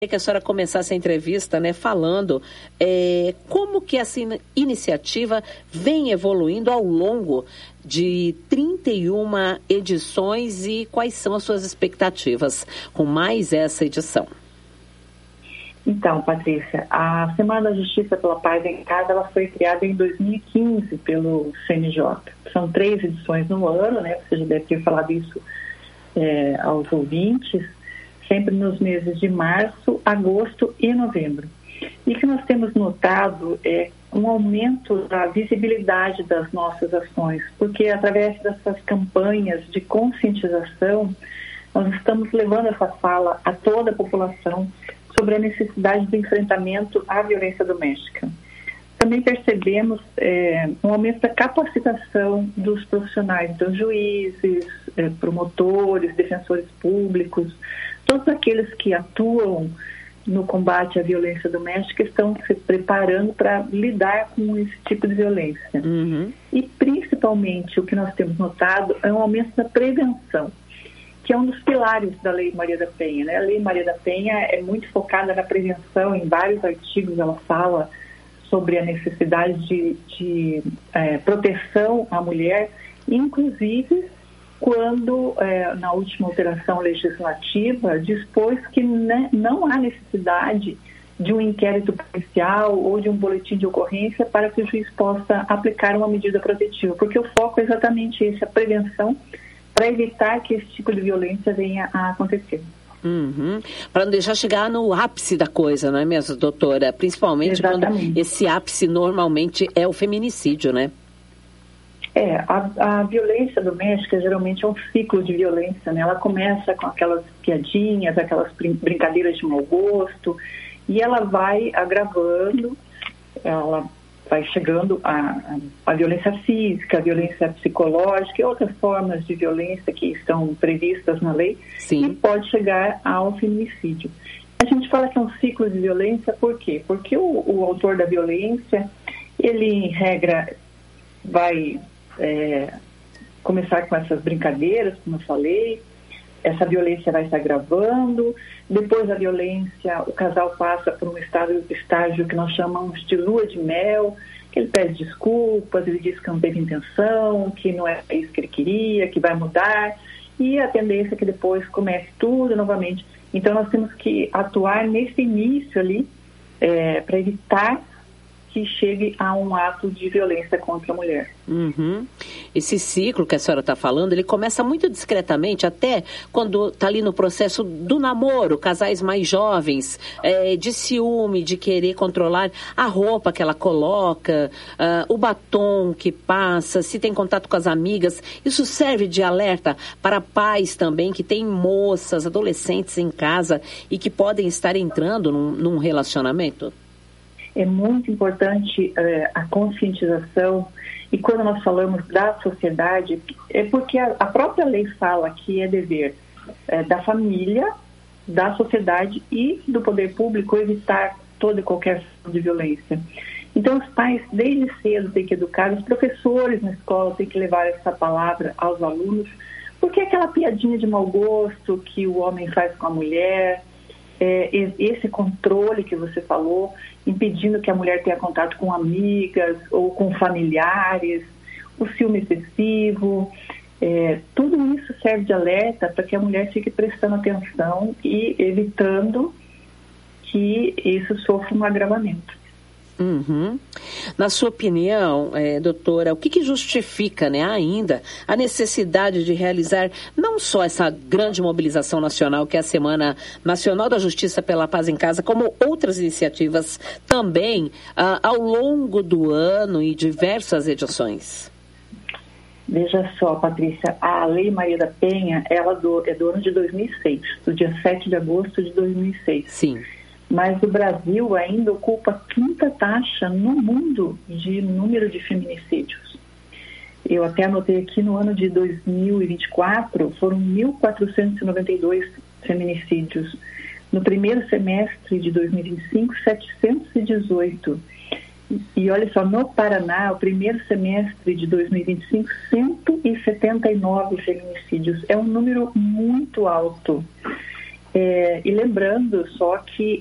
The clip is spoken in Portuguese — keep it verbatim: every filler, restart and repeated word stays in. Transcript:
Que a senhora começasse a entrevista, né, falando é, como que essa in- iniciativa vem evoluindo ao longo de trinta e uma edições e quais são as suas expectativas com mais essa edição. Então, Patrícia, a Semana da Justiça pela Paz em Casa, ela foi criada em dois mil e quinze pelo C N J. São três edições no ano, né? Você já deve ter falado isso é, aos ouvintes, sempre nos meses de março, agosto e novembro. E o que nós temos notado é um aumento da visibilidade das nossas ações, porque através dessas campanhas de conscientização, nós estamos levando essa fala a toda a população sobre a necessidade do enfrentamento à violência doméstica. Também percebemos é, um aumento da capacitação dos profissionais, dos juízes, é, promotores, defensores públicos, todos aqueles que atuam no combate à violência doméstica estão se preparando para lidar com esse tipo de violência. Uhum. E, principalmente, o que nós temos notado é um aumento da prevenção, que é um dos pilares da Lei Maria da Penha, né? A Lei Maria da Penha é muito focada na prevenção, em vários artigos ela fala sobre a necessidade de, de é, proteção à mulher, inclusive quando, é, na última alteração legislativa, dispôs que né, não há necessidade de um inquérito policial ou de um boletim de ocorrência para que o juiz possa aplicar uma medida protetiva, porque o foco é exatamente esse, a prevenção, para evitar que esse tipo de violência venha a acontecer. Uhum. Para não deixar chegar no ápice da coisa, não é mesmo, doutora? Principalmente Exatamente. Quando esse ápice normalmente é o feminicídio, né? É, a, a violência doméstica geralmente é um ciclo de violência, né? Ela começa com aquelas piadinhas, aquelas brin- brincadeiras de mau gosto, e ela vai agravando, ela vai chegando a, a, a violência física, a violência psicológica e outras formas de violência que estão previstas na lei. Sim. E pode chegar ao feminicídio. A gente fala que é um ciclo de violência, por quê? Porque o, o autor da violência, ele, em regra, vai é, começar com essas brincadeiras, como eu falei, essa violência vai se agravando, depois da violência o casal passa por um estado, estágio que nós chamamos de lua de mel, que ele pede desculpas, ele diz que não teve intenção, que não é isso que ele queria, que vai mudar, e a tendência é que depois comece tudo novamente. Então nós temos que atuar nesse início ali, é, para evitar que chegue a um ato de violência contra a mulher. Uhum. Esse ciclo que a senhora está falando, ele começa muito discretamente, até quando está ali no processo do namoro, casais mais jovens, é, de ciúme, de querer controlar a roupa que ela coloca, uh, o batom que passa, se tem contato com as amigas. Isso serve de alerta para pais também que têm moças, adolescentes em casa e que podem estar entrando num, num relacionamento? É muito importante é, a conscientização, e quando nós falamos da sociedade, é porque a, a própria lei fala que é dever é, da família, da sociedade e do poder público evitar toda e qualquer forma de violência. Então os pais, desde cedo, têm que educar, os professores na escola têm que levar essa palavra aos alunos, porque é aquela piadinha de mau gosto que o homem faz com a mulher, é, esse controle que você falou, impedindo que a mulher tenha contato com amigas ou com familiares, o ciúme excessivo, é, tudo isso serve de alerta para que a mulher fique prestando atenção e evitando que isso sofra um agravamento. Uhum. Na sua opinião, é, doutora, o que, que justifica, né, ainda a necessidade de realizar não só essa grande mobilização nacional, que é a Semana Nacional da Justiça pela Paz em Casa, como outras iniciativas também ah, ao longo do ano e diversas edições? Veja só, Patrícia, a Lei Maria da Penha, ela do, é do ano de dois mil e seis, do dia sete de agosto de dois mil e seis. Sim. Mas o Brasil ainda ocupa a quinta taxa no mundo de número de feminicídios. Eu até anotei aqui, no ano de dois mil e vinte e quatro, foram mil quatrocentos e noventa e dois feminicídios. No primeiro semestre de dois mil e vinte e cinco, setecentos e dezoito. E olha só, no Paraná, o primeiro semestre de dois mil e vinte e cinco, cento e setenta e nove feminicídios. É um número muito alto. É, e lembrando só que